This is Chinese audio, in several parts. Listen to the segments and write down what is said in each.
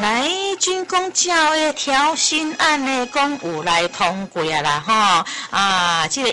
来军公教的调薪案呢，讲有来通过啦这个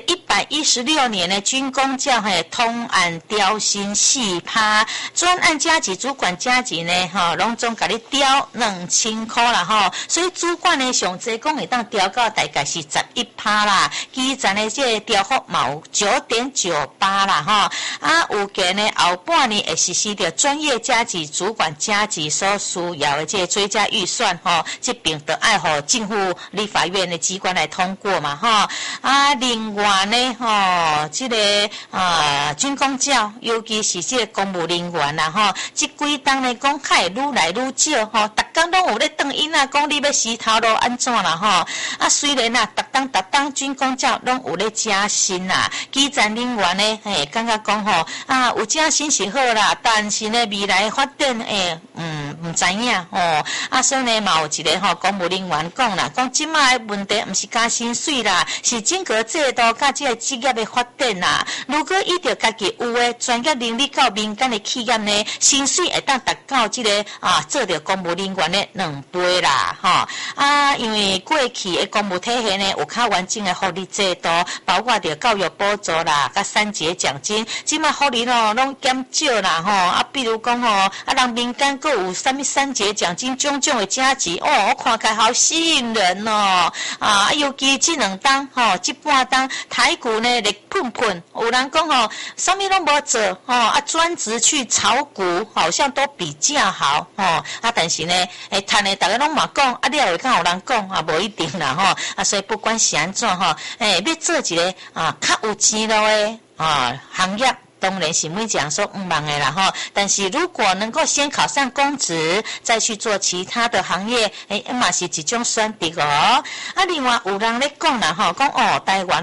116年的军公教通案调薪4%，专案加级主管加级呢拢总甲你调2000块啦所以主管呢上最讲会当调到大概是11%啦，基层的这个调幅嘛有 9.98% 啦有计呢后半年会实施着专业加级主管加级所需要的这个追加预算这边就爱互政府立法院的机关来通过嘛另外呢这个军公教尤其是这个公务人员啦这几档呢讲较会愈来愈少逐工拢有咧转因讲你要死头路安怎啦虽然逐档军公教拢有咧加薪啦，基层人员呢感觉讲有加薪是好啦，但是呢未来发展唔知影所以呢嘛有一个公务人员讲啦，讲即卖的问题毋是加薪水啦，是整个制度甲这个职业的发展啦。如果伊着家己有的专业能力到民间的企业呢，薪水会当达到这个做着公务人员的2倍啦因为过去的公务体系呢有较完整的福利制度，包括着教育补助啦，甲3节奖金，即卖福利拢减少啦比如讲人民间佫有啥物3节奖金种种的加级我看起来好吸引人尤其这2档这半档台股呢咧喷喷，有人讲啥物拢无做专职去炒股好像都比较好但是呢赚的大家拢嘛讲了会敢有人讲无一定啦所以不管是安怎要做一个较有钱路的行业当然是每讲说忙的啦但是如果能够先考上公职，再去做其他的行业嘛是一种选择另外有人咧讲啦讲台湾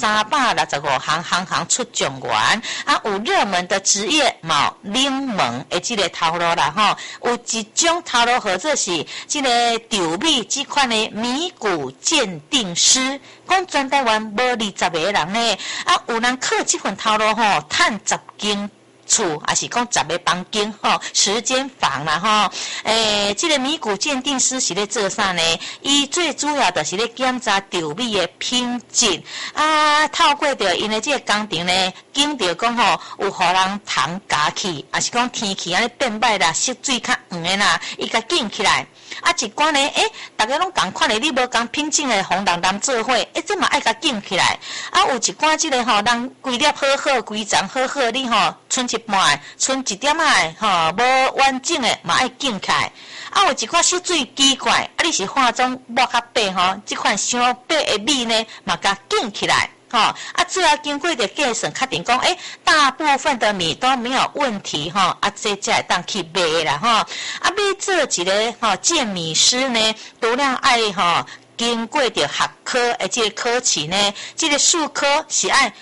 365行出状元有热门的职业嘛冷门的这个头路啦有一种头路或者是这个丢米这款的米股鉴定师，讲全台湾无20个人呢有人靠这份头路赚10间厝，还是讲10个房间10间房啦这个米股鉴定师是咧做啥呢？伊最主要的是咧检查稻米的品质透过着因的这个工程呢，经着讲有互人虫夹去，还是讲天气安尼变歹啦，色水较黄的啦，伊甲紧起来一寡呢大家拢同款的，你无共品质的红人做伙这嘛爱甲紧起来有一寡这个人规粒好好规层好好，你剩一半剩一点无完整的嘛爱紧起来有一寡色水奇怪你是化妆抹较白这款伤白的米呢嘛甲紧起来最后经过的计算确定讲大部分的米都没有问题这才会当去卖啦要做一个鉴米师呢，除了爱经过着学科的这个考试呢，这个数科是爱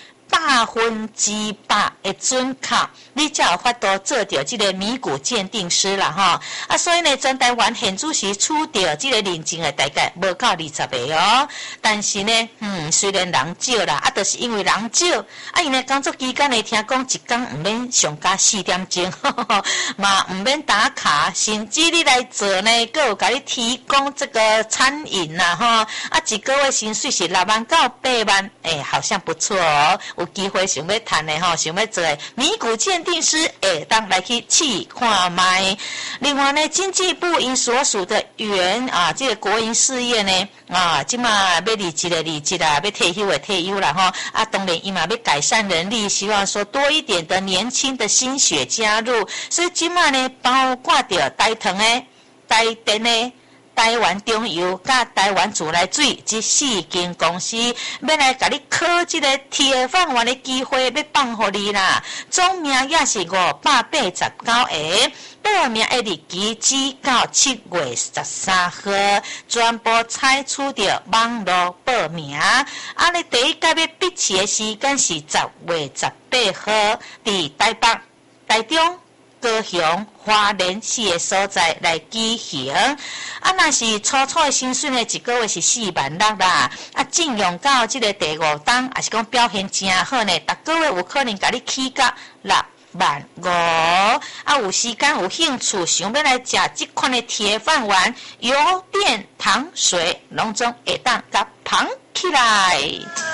100%的准确，你才有法度做到这个米股鉴定师啦所以呢全台湾现主席出到这个认证的大概无到20个但是呢虽然人少啦就是因为人少因为工作期间呢听讲一天唔免上加4点钟嘛唔免打卡，甚至你来做呢佫有甲你提供这个餐饮啦一个月薪水是6万到8万好像不错有机会想要赚的想要做的米股鉴定师当来去试看卖。另外呢，经济部因所属的这个国营事业呢即嘛要离职的离职啦，要退休的退休啦当然伊嘛要改善人力，希望说多一点的年轻的心血加入，所以即嘛呢包括着台糖的台电的台湾中油甲台湾自来水这4间公司要来甲你考这个铁饭碗的机会要放互你啦，总名也是589个，报名的日期只到7月13号，全部采取着网络报名你第一届要闭市的时间是10月18号，伫台北、台中、高雄、花莲4个所在来举行若是初的薪水呢，一个月是4万6啦进用到这个第5档，也是讲表现真好呢，逐个月有可能甲你起到6 15,000有时间有兴趣，想要来食这款的铁饭碗，油、电、糖、水，拢总会当甲捧起来。